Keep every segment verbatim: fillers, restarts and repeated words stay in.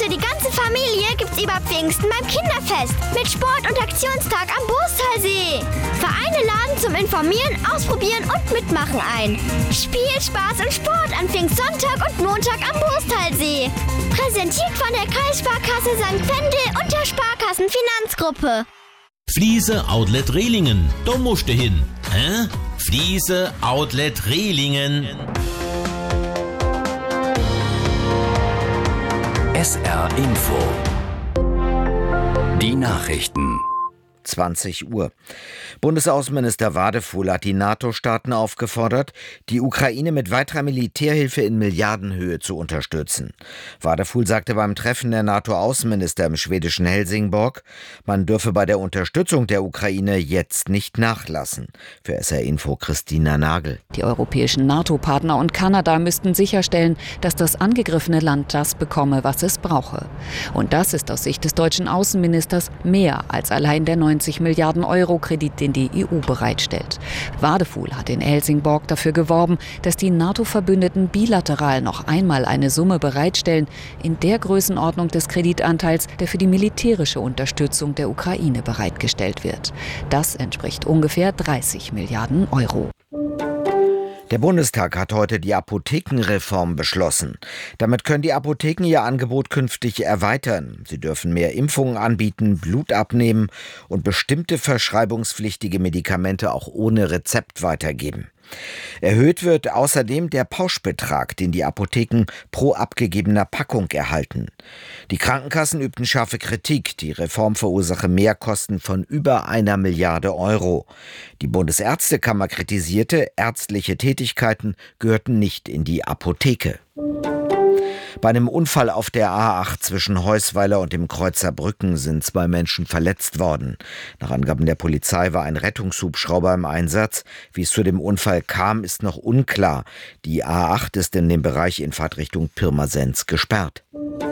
für die ganze Familie gibt's über Pfingsten beim Kinderfest mit Sport- und Aktionstag am Boostalsee. Vereine laden zum Informieren, Ausprobieren und Mitmachen ein. Spiel, Spaß und Sport an Pfingstsonntag und Montag am Boostalsee. Präsentiert von der Kreissparkasse Sankt Wendel und der Sparkassenfinanzgruppe. Fliese Outlet Rehlingen, da musst du hin. Hä? Fliese Outlet Rehlingen. S R Info. Die Nachrichten. zwanzig Uhr. Bundesaußenminister Wadefuhl hat die NATO-Staaten aufgefordert, die Ukraine mit weiterer Militärhilfe in Milliardenhöhe zu unterstützen. Wadefuhl sagte beim Treffen der NATO-Außenminister im schwedischen Helsingborg, man dürfe bei der Unterstützung der Ukraine jetzt nicht nachlassen. Für S R Info Christina Nagel. Die europäischen NATO-Partner und Kanada müssten sicherstellen, dass das angegriffene Land das bekomme, was es brauche. Und das ist aus Sicht des deutschen Außenministers mehr als allein der neunzig Milliarden Euro Kredit, den die E U bereitstellt. Wadefuhl hat in Helsingborg dafür geworben, dass die NATO-Verbündeten bilateral noch einmal eine Summe bereitstellen, in der Größenordnung des Kreditanteils, der für die militärische Unterstützung der Ukraine bereitgestellt wird. Das entspricht ungefähr dreißig Milliarden Euro. Der Bundestag hat heute die Apothekenreform beschlossen. Damit können die Apotheken ihr Angebot künftig erweitern. Sie dürfen mehr Impfungen anbieten, Blut abnehmen und bestimmte verschreibungspflichtige Medikamente auch ohne Rezept weitergeben. Erhöht wird außerdem der Pauschbetrag, den die Apotheken pro abgegebener Packung erhalten. Die Krankenkassen übten scharfe Kritik. Die Reform verursache Mehrkosten von über einer Milliarde Euro. Die Bundesärztekammer kritisierte, ärztliche Tätigkeiten gehörten nicht in die Apotheke. Bei einem Unfall auf der A acht zwischen Heusweiler und dem Kreuzer Brücken sind zwei Menschen verletzt worden. Nach Angaben der Polizei war ein Rettungshubschrauber im Einsatz. Wie es zu dem Unfall kam, ist noch unklar. Die A acht ist in dem Bereich in Fahrtrichtung Pirmasens gesperrt.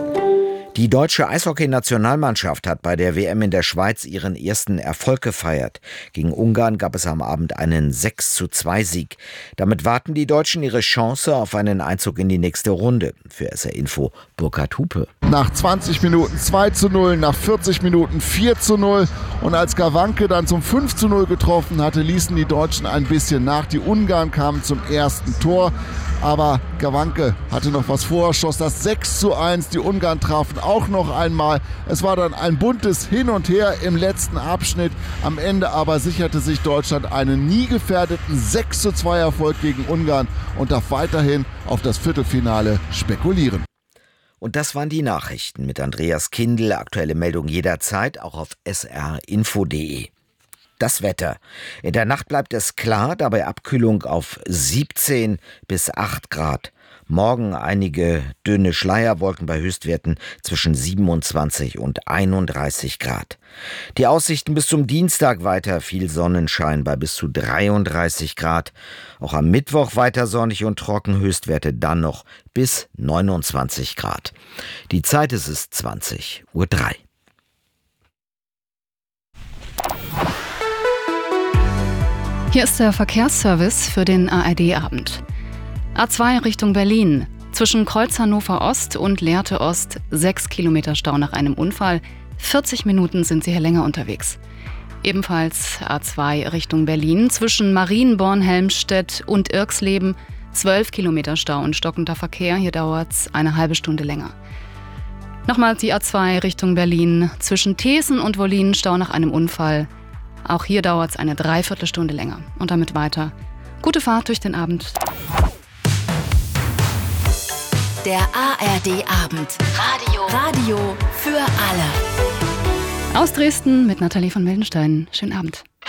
Die deutsche Eishockey-Nationalmannschaft hat bei der W M in der Schweiz ihren ersten Erfolg gefeiert. Gegen Ungarn gab es am Abend einen sechs zu zwei Sieg. Damit warten die Deutschen ihre Chance auf einen Einzug in die nächste Runde. Für S R Info Burkhard Hupe. Nach zwanzig Minuten zwei zu null, nach vierzig Minuten vier zu null. Und als Gawanke dann zum fünf zu null getroffen hatte, ließen die Deutschen ein bisschen nach. Die Ungarn kamen zum ersten Tor. Aber Gawanke hatte noch was vor, schoss das sechs zu eins. Die Ungarn trafen auch noch einmal. Es war dann ein buntes Hin und Her im letzten Abschnitt. Am Ende aber sicherte sich Deutschland einen nie gefährdeten sechs zu zwei Erfolg gegen Ungarn und darf weiterhin auf das Viertelfinale spekulieren. Und das waren die Nachrichten mit Andreas Kindl. Aktuelle Meldung jederzeit, auch auf s r info punkt d e. Das Wetter. In der Nacht bleibt es klar, dabei Abkühlung auf siebzehn bis acht Grad. Morgen einige dünne Schleierwolken bei Höchstwerten zwischen siebenundzwanzig und einunddreißig Grad. Die Aussichten bis zum Dienstag weiter viel Sonnenschein bei bis zu dreiunddreißig Grad. Auch am Mittwoch weiter sonnig und trocken, Höchstwerte dann noch bis neunundzwanzig Grad. Die Zeit ist es zwanzig Uhr drei. Hier ist der Verkehrsservice für den A R D-Abend. A zwei Richtung Berlin. Zwischen Kreuz Hannover Ost und Lehrte Ost sechs Kilometer Stau nach einem Unfall. vierzig Minuten sind Sie hier länger unterwegs. Ebenfalls A zwei Richtung Berlin. Zwischen Marienborn-Helmstedt und Irxleben zwölf Kilometer Stau und stockender Verkehr. Hier dauert es eine halbe Stunde länger. Nochmals die A zwei Richtung Berlin. Zwischen Thesen und Wollin Stau nach einem Unfall. Auch hier dauert es eine Dreiviertelstunde länger. Und damit weiter. Gute Fahrt durch den Abend. Der A R D-Abend. Radio. Radio für alle. Aus Dresden mit Nathalie von Meldenstein. Schönen Abend.